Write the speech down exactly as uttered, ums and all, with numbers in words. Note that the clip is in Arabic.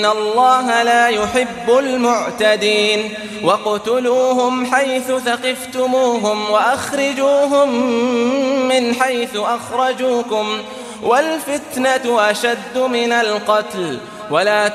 إن الله لا يحب المعتدين واقتلوهم حيث ثقفتموهم وأخرجوهم من حيث أخرجوكم والفتنة أشد من القتل ولا